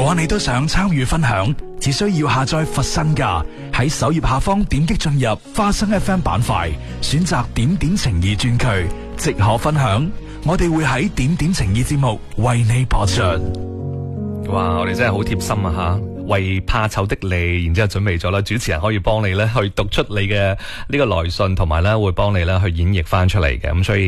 果你都想參與分享，只需要下載佛身㗎，喺首頁下方點擊進入花生 FM 板塊，選擇點點情意專區，即可分享。我哋會喺點點情意節目為你播出。 哇！我哋真係好貼心啊吓，為怕醜的你，然之後準備咗啦，主持人可以幫你咧去讀出你嘅呢個來信，同埋咧會幫你咧去演繹翻出嚟嘅，咁所以。